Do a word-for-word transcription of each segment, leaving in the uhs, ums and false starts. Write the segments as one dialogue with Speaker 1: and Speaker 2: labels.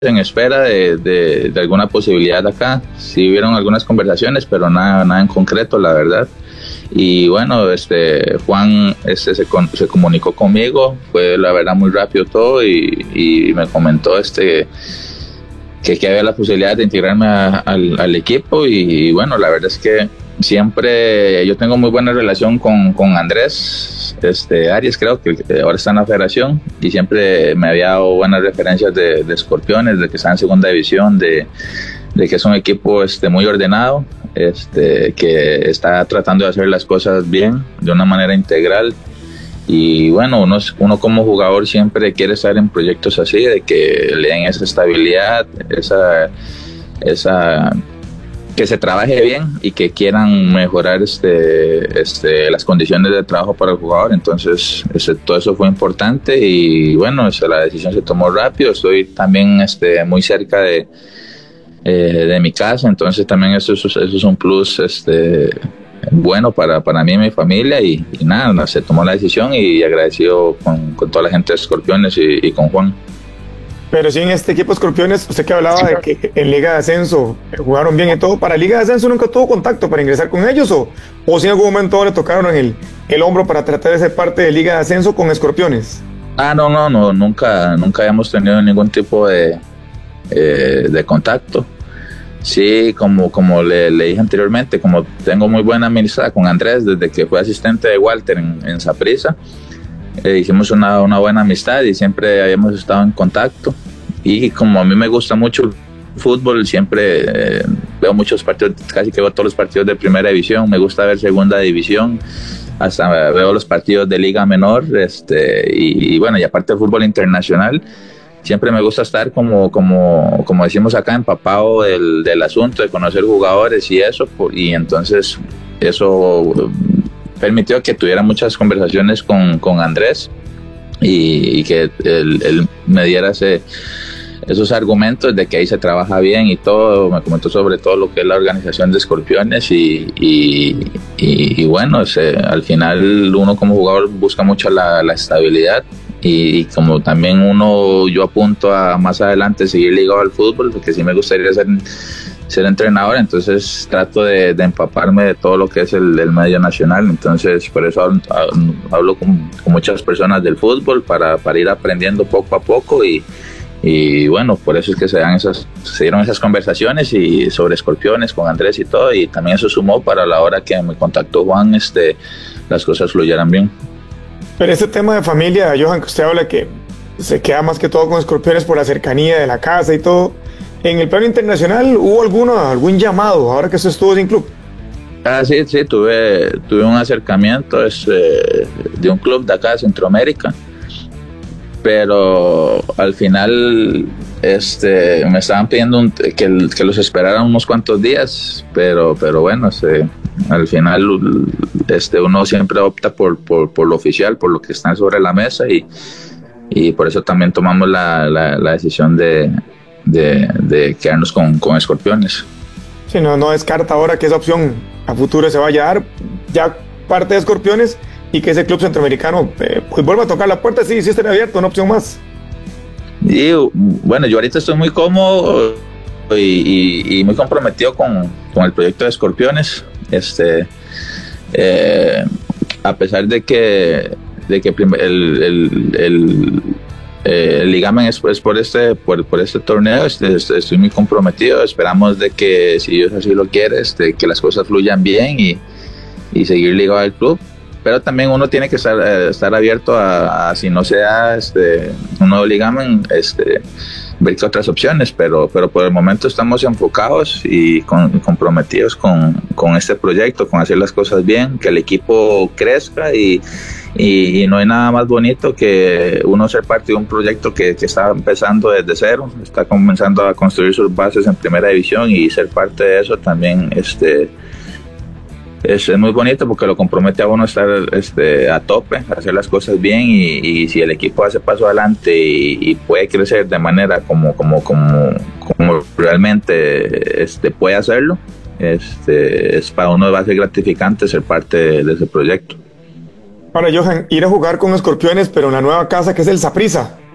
Speaker 1: en espera de, de, de alguna posibilidad acá. Sí hubieron algunas conversaciones, pero nada, nada en concreto, la verdad. Y bueno, este Juan este, se, con, se comunicó conmigo, fue la verdad muy rápido todo y, y me comentó este que, que había la posibilidad de integrarme a, al, al equipo y, y bueno, la verdad es que siempre yo tengo muy buena relación con, con Andrés este, Arias, creo que ahora está en la federación y siempre me había dado buenas referencias de, de Escorpiones, de que está en segunda división, de, de que es un equipo este, muy ordenado, este, que está tratando de hacer las cosas bien, de una manera integral. Y bueno, uno, uno como jugador siempre quiere estar en proyectos así, de que le den esa estabilidad, esa, esa que se trabaje bien y que quieran mejorar este, este, las condiciones de trabajo para el jugador. Entonces este, todo eso fue importante y bueno, este, la decisión se tomó rápido. Estoy también este, muy cerca de, eh, de mi casa, entonces también eso, eso, eso es un plus este, bueno para, para mí y mi familia y, y nada, se tomó la decisión y agradecido con, con toda la gente de Escorpiones y, y con Juan.
Speaker 2: Pero sí, en este equipo Escorpiones, usted que hablaba de que en Liga de Ascenso jugaron bien y todo, ¿para Liga de Ascenso nunca tuvo contacto para ingresar con ellos o, o si en algún momento le tocaron el, el hombro para tratar de ser parte de Liga de Ascenso con Escorpiones?
Speaker 1: Ah, no, no, no, nunca, nunca habíamos tenido ningún tipo de, eh, de contacto. Sí, como, como le, le dije anteriormente, como tengo muy buena amistad con Andrés desde que fue asistente de Walter en, en Saprissa, eh, hicimos una, una buena amistad y siempre habíamos estado en contacto. Y como a mí me gusta mucho el fútbol, siempre eh, veo muchos partidos, casi que veo todos los partidos de primera división, me gusta ver segunda división, hasta veo los partidos de liga menor, este, y, y bueno, y aparte del fútbol internacional, siempre me gusta estar como, como, como decimos acá, empapado del, del asunto, de conocer jugadores y eso, y entonces eso permitió que tuviera muchas conversaciones con, con Andrés y, y que él, él me diera ese, esos argumentos de que ahí se trabaja bien y todo. Me comentó sobre todo lo que es la organización de Escorpiones y, y, y, y bueno, ese, al final uno como jugador busca mucho la, la estabilidad. Y, y como también uno, yo apunto a más adelante seguir ligado al fútbol, porque sí me gustaría ser, ser entrenador, entonces trato de, de empaparme de todo lo que es el, el medio nacional, entonces por eso hablo, hablo con, con muchas personas del fútbol para, para ir aprendiendo poco a poco y, y bueno, por eso es que se, dan esas, se dieron esas conversaciones y sobre Escorpiones con Andrés y todo, y también eso sumó para la hora que me contactó Juan, este, las cosas fluyeran bien.
Speaker 2: Pero este tema de familia, Johan, que usted habla que se queda más que todo con Escorpiones por la cercanía de la casa y todo, ¿en el plano internacional hubo alguno, algún llamado ahora que usted estuvo sin club?
Speaker 1: Ah, sí, sí, tuve, tuve un acercamiento es, eh, de un club de acá de Centroamérica, pero al final este, me estaban pidiendo un, que, que los esperaran unos cuantos días, pero, pero bueno, se, al final este, uno siempre opta por, por, por lo oficial, por lo que está sobre la mesa y, y por eso también tomamos la, la, la decisión de, de, de quedarnos con, con Escorpiones.
Speaker 2: Sí, no, no descarta ahora que esa opción a futuro se vaya a dar, ya parte de Escorpiones y que ese club centroamericano eh, pues vuelva a tocar la puerta, sí, sí estará abierto, una opción más.
Speaker 1: Y bueno, yo ahorita estoy muy cómodo y, y, y muy comprometido con, con el proyecto de Escorpiones. Este, eh, a pesar de que, de que el, el, el, el ligamen es, es por este por, por este torneo, este, este, estoy muy comprometido. Esperamos de que, si Dios así lo quiere, este, que las cosas fluyan bien y, y seguir ligado al club. Pero también uno tiene que estar, eh, estar abierto a, a, si no se da este, un nuevo ligamen, este, ver qué otras opciones, pero, pero por el momento estamos enfocados y con, comprometidos con, con este proyecto, con hacer las cosas bien, que el equipo crezca y, y, y no hay nada más bonito que uno ser parte de un proyecto que, que está empezando desde cero, está comenzando a construir sus bases en primera división y ser parte de eso también este, es, es muy bonito porque lo compromete a uno a estar este, a tope, a hacer las cosas bien y, y si el equipo hace paso adelante y, y puede crecer de manera como, como, como, como realmente este, puede hacerlo, este, es para uno va a ser gratificante ser parte de, de ese proyecto.
Speaker 2: Ahora, Johan, ir a jugar con Escorpiones, pero en la nueva casa que es el Saprissa,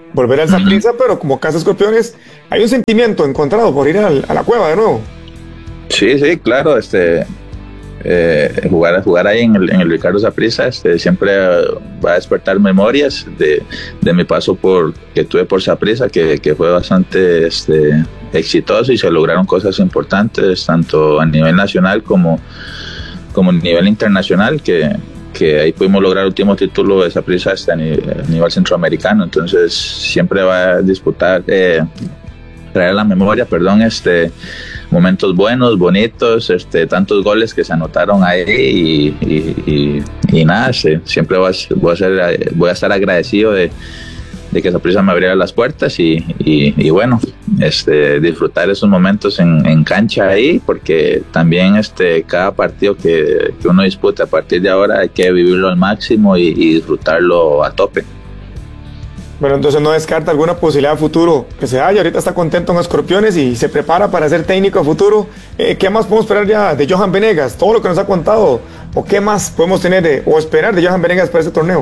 Speaker 2: volver al Saprissa, uh-huh. pero como Casa Escorpiones, hay un sentimiento encontrado por ir al, a la cueva de nuevo.
Speaker 1: Sí, sí, claro, este, eh, jugar, jugar ahí en el, en el Ricardo Saprissa, este, siempre va a despertar memorias de, de mi paso por, que tuve por Saprissa, que, que fue bastante este, exitoso y se lograron cosas importantes, tanto a nivel nacional como, como a nivel internacional, que que ahí pudimos lograr el último título de Saprissa este, a, nivel, a nivel centroamericano. Entonces siempre va a disputar, eh, traer a la memoria, perdón, este, momentos buenos, bonitos, este, tantos goles que se anotaron ahí y, y, y, y nada, este, siempre voy a, voy, a ser, voy a estar agradecido de, de que Saprissa me abriera las puertas y, y, y bueno, este, disfrutar esos momentos en, en cancha ahí, porque también este, cada partido que, que uno disputa a partir de ahora hay que vivirlo al máximo y, y disfrutarlo a tope.
Speaker 2: Bueno, entonces no descarta alguna posibilidad de futuro que se haya. Ahorita está contento en Escorpiones y se prepara para ser técnico a futuro. Eh, ¿Qué más podemos esperar ya de Johan Venegas? Todo lo que nos ha contado, o qué más podemos tener de, o esperar de Johan Venegas para este torneo.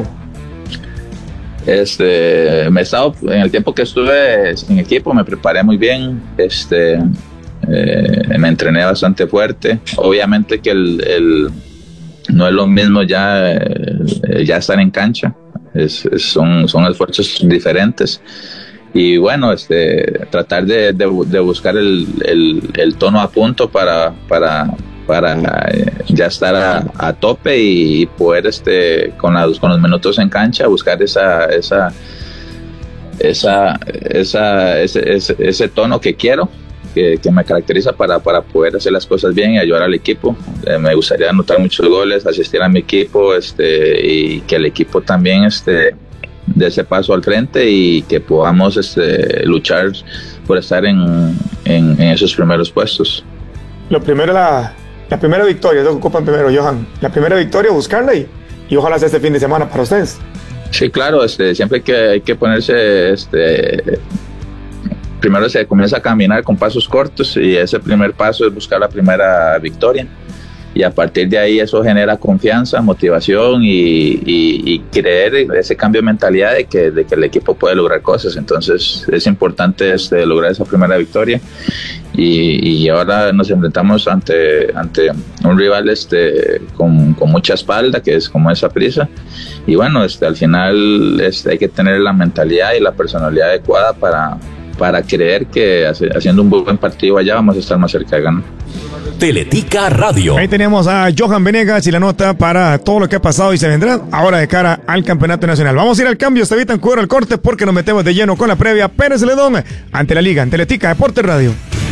Speaker 1: Este, me he estado, en el tiempo que estuve en equipo me preparé muy bien, este, eh, me entrené bastante fuerte. Obviamente que el, el no es lo mismo ya, eh, ya estar en cancha, es, es, son, son esfuerzos diferentes y bueno, este, tratar de, de, de buscar el, el, el tono a punto para, para para eh, ya estar a, a tope y poder este con, la, con los minutos en cancha buscar esa esa esa, esa ese, ese, ese tono que quiero, que, que me caracteriza para, para poder hacer las cosas bien y ayudar al equipo. Eh, me gustaría anotar muchos goles, asistir a mi equipo este y que el equipo también este dé ese paso al frente y que podamos este luchar por estar en, en, en esos primeros puestos.
Speaker 2: Lo primero la La primera victoria, es lo que ocupan primero, Johan. La primera victoria, buscarla y, y ojalá sea este fin de semana para ustedes.
Speaker 1: Sí, claro, este, siempre hay que, hay que ponerse, este, primero se comienza a caminar con pasos cortos y ese primer paso es buscar la primera victoria. Y a partir de ahí eso genera confianza, motivación y, y, y creer ese cambio de mentalidad de que, de que el equipo puede lograr cosas. Entonces es importante este, lograr esa primera victoria y, y ahora nos enfrentamos ante, ante un rival este, con, con mucha espalda, que es como esa Saprissa. Y bueno, este, al final este, hay que tener la mentalidad y la personalidad adecuada para, para creer que haciendo un buen partido allá vamos a estar más cerca de ganar.
Speaker 3: Teletica Radio.
Speaker 2: Ahí tenemos a Johan Venegas y la nota para todo lo que ha pasado y se vendrá ahora de cara al campeonato nacional. Vamos a ir al cambio, está Betancur al corte porque nos metemos de lleno con la previa. Pérez Celedón ante la Liga en Teletica Deportes Radio.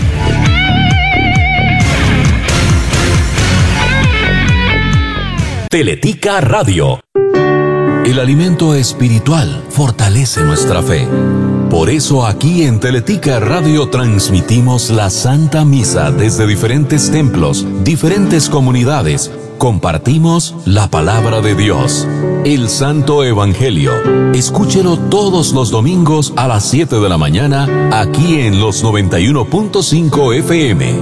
Speaker 3: Teletica Radio. El alimento espiritual fortalece nuestra fe. Por eso aquí en Teletica Radio transmitimos la Santa Misa desde diferentes templos, diferentes comunidades. Compartimos la palabra de Dios, el Santo Evangelio. Escúchelo todos los domingos a las siete de la mañana aquí en los noventa y uno punto cinco F M.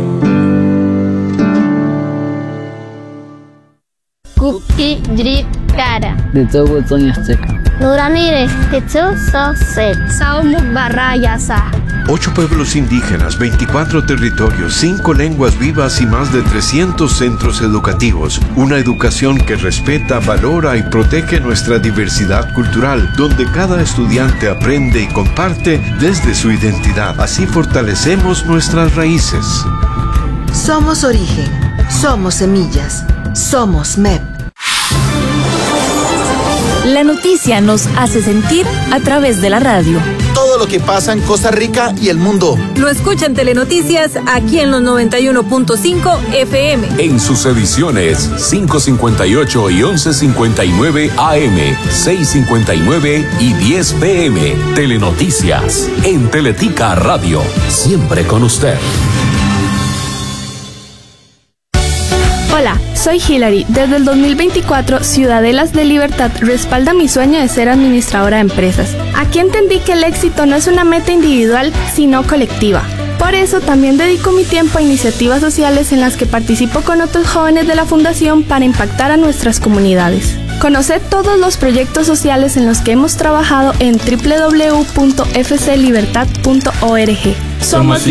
Speaker 4: Kuki Drip Cara.
Speaker 5: De todo Toño Azteca.
Speaker 4: Nuramire, Tetsu So Set. Saumuk Barrayasa.
Speaker 6: Ocho pueblos indígenas, veinticuatro territorios, cinco lenguas vivas y más de trescientos centros educativos. Una educación que respeta, valora y protege nuestra diversidad cultural, donde cada estudiante aprende y comparte desde su identidad. Así fortalecemos nuestras raíces.
Speaker 7: Somos origen, somos semillas, somos M E P.
Speaker 8: La noticia nos hace sentir a través de la radio.
Speaker 9: Todo lo que pasa en Costa Rica y el mundo.
Speaker 10: Lo escuchan Telenoticias aquí en los noventa y uno punto cinco F M.
Speaker 3: En sus ediciones cinco cincuenta y ocho y once cincuenta y nueve A M, seis cincuenta y nueve y diez P M. Telenoticias en Teletica Radio. Siempre con usted.
Speaker 11: Hola, soy Hilary. Desde el dos mil veinticuatro, Ciudadelas de Libertad respalda mi sueño de ser administradora de empresas. Aquí entendí que el éxito no es una meta individual, sino colectiva. Por eso también dedico mi tiempo a iniciativas sociales en las que participo con otros jóvenes de la Fundación para impactar a nuestras comunidades. Conoce todos los proyectos sociales en los que hemos trabajado en doble u doble u doble u punto f c libertad punto org.
Speaker 3: Somos